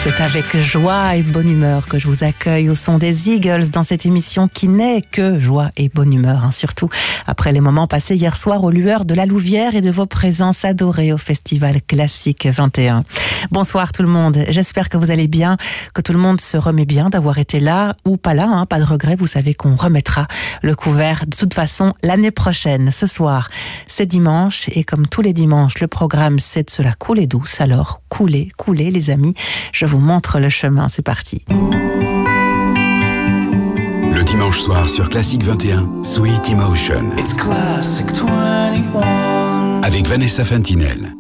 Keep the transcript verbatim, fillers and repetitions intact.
C'est avec joie et bonne humeur que je vous accueille au son des Eagles dans cette émission qui n'est que joie et bonne humeur, hein, surtout après les moments passés hier soir aux lueurs de la Louvière et de vos présences adorées au Festival Classique vingt et un. Bonsoir tout le monde, j'espère que vous allez bien, que tout le monde se remet bien d'avoir été là ou pas là, hein, pas de regret, vous savez qu'on remettra le couvert de toute façon l'année prochaine. Ce soir, c'est dimanche et comme tous les dimanches, le programme c'est de se la couler douce, alors coulez, coulez les amis, je vous montre le chemin, c'est parti. Le dimanche soir sur Classique vingt et un, Sweet Emotion. It's Classic vingt et un. Avec Vanessa Fantinel.